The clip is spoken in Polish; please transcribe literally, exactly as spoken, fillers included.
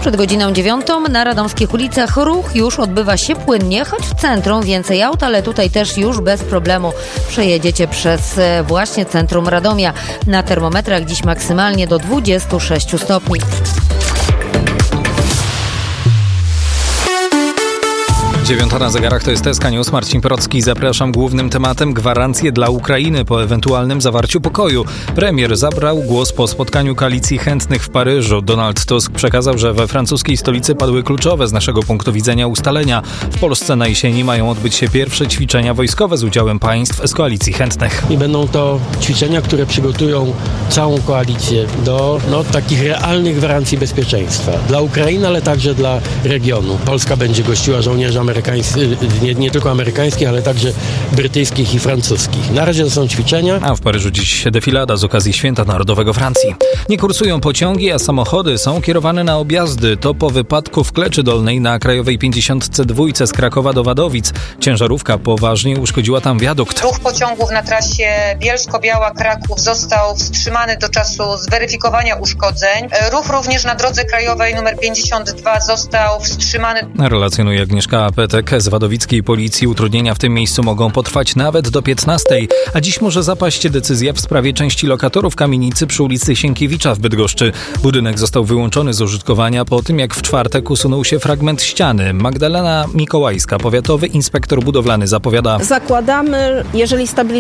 Przed godziną dziewiątą na radomskich ulicach ruch już odbywa się płynnie, choć w centrum więcej aut, ale tutaj też już bez problemu przejedziecie przez właśnie centrum Radomia. Na termometrach dziś maksymalnie do dwudziestu sześciu stopni. Dziewiąta na zegarach, to jest T S K News. Marcin Procki. Zapraszam. Głównym tematem gwarancje dla Ukrainy po ewentualnym zawarciu pokoju. Premier zabrał głos po spotkaniu koalicji chętnych w Paryżu. Donald Tusk przekazał, że we francuskiej stolicy padły kluczowe z naszego punktu widzenia ustalenia. W Polsce na jesieni mają odbyć się pierwsze ćwiczenia wojskowe z udziałem państw z koalicji chętnych. I będą to ćwiczenia, które przygotują całą koalicję do no, takich realnych gwarancji bezpieczeństwa. Dla Ukrainy, ale także dla regionu. Polska będzie gościła żołnierzy amerykańskich. Nie, nie tylko amerykańskich, ale także brytyjskich i francuskich. Na razie to są ćwiczenia. A w Paryżu dziś defilada z okazji Święta Narodowego Francji. Nie kursują pociągi, a samochody są kierowane na objazdy. To po wypadku w Kleczy Dolnej na Krajowej pięćdziesiątce dwa z Krakowa do Wadowic. Ciężarówka poważnie uszkodziła tam wiadukt. Ruch pociągów na trasie Bielsko-Biała-Kraków został wstrzymany do czasu zweryfikowania uszkodzeń. Ruch również na drodze krajowej nr pięćdziesiąt dwa został wstrzymany. Relacjonuje Agnieszka Petek z wadowickiej policji. Utrudnienia w tym miejscu mogą potrwać nawet do piętnastej, a dziś może zapaść decyzja w sprawie części lokatorów kamienicy przy ulicy Sienkiewicza w Bydgoszczy. Budynek został wyłączony z użytkowania po tym, jak w czwartek usunął się fragment ściany. Magdalena Mikołajska, powiatowy inspektor budowlany, zapowiada: Zakładamy, jeżeli stabilizacja